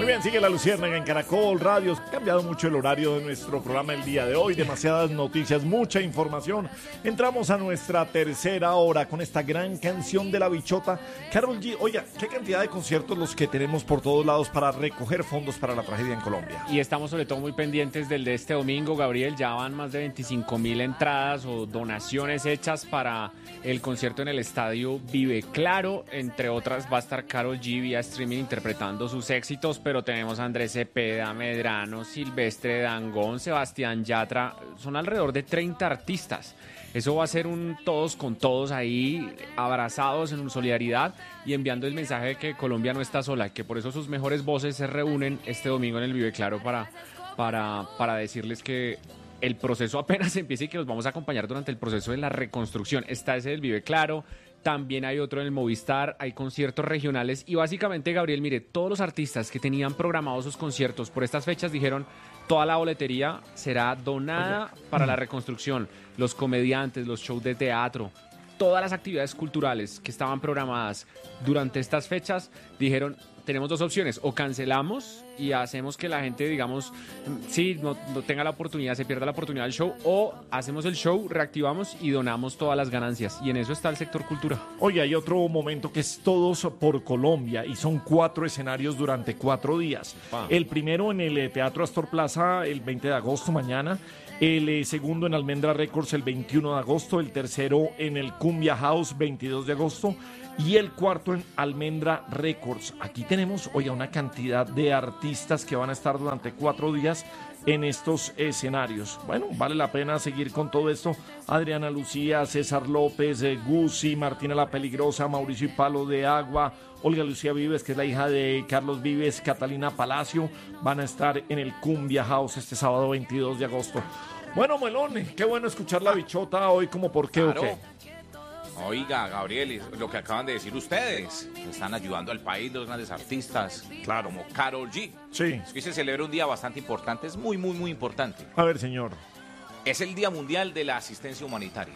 Muy bien, sigue La Luciérnaga en Caracol Radio. Ha cambiado mucho el horario de nuestro programa el día de hoy. Demasiadas noticias, mucha información. Entramos a nuestra tercera hora con esta gran canción de La Bichota. Karol G, oiga, qué cantidad de conciertos los que tenemos por todos lados para recoger fondos para la tragedia en Colombia. Y estamos sobre todo muy pendientes del de este domingo, Gabriel. Ya van más de 25,000 entradas o donaciones hechas para el concierto en el estadio Vive Claro. Entre otras va a estar Karol G vía streaming interpretando sus éxitos, pero tenemos a Andrés Cepeda, Medrano, Silvestre Dangond, Sebastián Yatra. Son alrededor de 30 artistas. Eso va a ser un todos con todos ahí, abrazados en solidaridad y enviando el mensaje de que Colombia no está sola, que por eso sus mejores voces se reúnen este domingo en el Vive Claro para decirles que el proceso apenas empieza y que los vamos a acompañar durante el proceso de la reconstrucción. Está ese del Vive Claro. También hay otro en el Movistar, hay conciertos regionales y básicamente, Gabriel, mire, todos los artistas que tenían programados sus conciertos por estas fechas dijeron toda la boletería será donada para la reconstrucción. Los comediantes, los shows de teatro, todas las actividades culturales que estaban programadas durante estas fechas dijeron tenemos dos opciones, o cancelamos y hacemos que la gente, digamos, sí, no tenga la oportunidad, se pierda la oportunidad del show, o hacemos el show, reactivamos y donamos todas las ganancias. Y en eso está el sector cultura. Oye, hay otro momento que es Todos por Colombia y son 4 escenarios durante 4 días. El primero en el Teatro Astor Plaza el 20 de agosto, mañana. El segundo en Almendra Records el 21 de agosto. El tercero en el Cumbia House 22 de agosto. Y el cuarto en Almendra Records. Aquí tenemos, oye, una cantidad de artistas que van a estar durante 4 días en estos escenarios. Bueno, vale la pena seguir con todo esto. Adriana Lucía, César López, Guzzi, Martina la Peligrosa, Mauricio y Palo de Agua, Olga Lucía Vives, que es la hija de Carlos Vives, Catalina Palacio, van a estar en el Cumbia House este sábado 22 de agosto. Bueno, Melón, qué bueno escuchar La Bichota hoy, como por qué claro. o qué. Oiga, Gabriel, lo que acaban de decir ustedes, están ayudando al país los grandes artistas, claro, como Karol G. Sí. Es que se celebra un día bastante importante, es muy, muy, muy importante. A ver, señor. Es el Día Mundial de la Asistencia Humanitaria.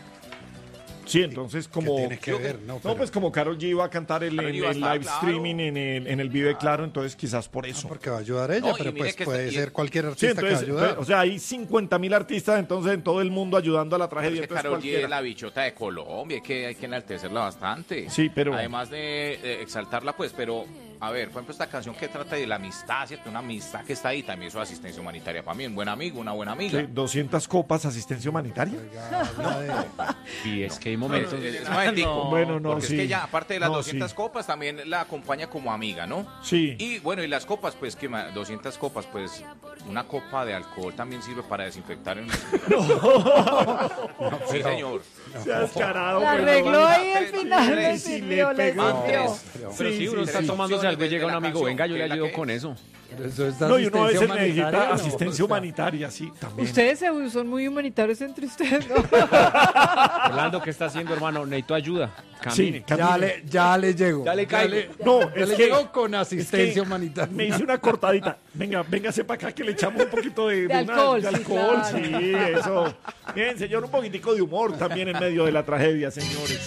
Sí, entonces como... ¿Qué tiene que ver? No, pues como Karol G iba a cantar el live streaming en el Vive Claro, entonces quizás por eso. Porque va a ayudar ella, No, pero pues puede ser cualquier Sí, artista que va a entonces, ayudar. o sea, hay 50,000 artistas entonces en todo el mundo ayudando a la tragedia. Es que Entonces Karol G cualquiera. es la bichota de Colombia, hay que enaltecerla bastante. Sí, pero... Además de exaltarla, pues, pero... A ver, por ejemplo, esta canción que trata de la amistad, ¿cierto? Una amistad que está ahí, también es asistencia humanitaria para mí, un buen amigo, una buena amiga. ¿Qué? 200 copas, asistencia humanitaria. Y es que hay momentos... Bueno, no, porque sí. es que ella, aparte de las No, 200 sí. copas, también la acompaña como amiga, ¿no? Sí. Y bueno, y las copas, pues, que 200 copas, pues, una copa de alcohol también sirve para desinfectar en... Sí, señor. Se ha descarado. La pero arregló bueno. ahí al final, le Sí, sirvió, le le pegó. sirvió. Pero sí, uno está tomándose algo y llega un amigo, venga, yo le ayudo con eso. Eso es No, y uno a veces asistencia necesita humanitaria, ¿no? asistencia humanitaria, sí, también. Ustedes son muy humanitarios entre ustedes, ¿no? Orlando, ¿qué está haciendo, hermano? Necesito ayuda. Sí, Camine. camine. Ya le llegó. Ya le caigo. No, Ya es le que- llegó con asistencia es que humanitaria. Me hice una cortadita. Venga, véngase para acá que le echamos un poquito de alcohol, de sí, alcohol, claro. sí, eso. Bien, señor, un poquitico de humor también en medio de la tragedia, señores.